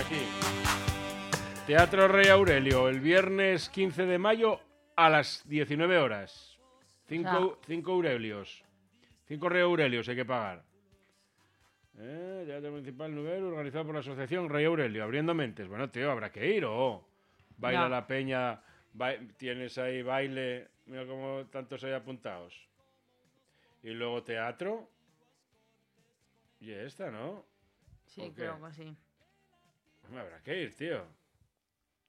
aquí. Teatro Rey Aurelio, el viernes 15 de mayo a las 19 horas. 5 Aurelios. 5 Rey Aurelios hay que pagar. Teatro Municipal Nubero, organizado por la Asociación Rey Aurelio, abriendo mentes. Bueno, tío, habrá que ir, Baila No. la peña, tienes ahí baile, mira cómo tantos hay apuntados. Y luego teatro. Y esta, ¿no? Sí, creo que sí. Habrá que ir, tío.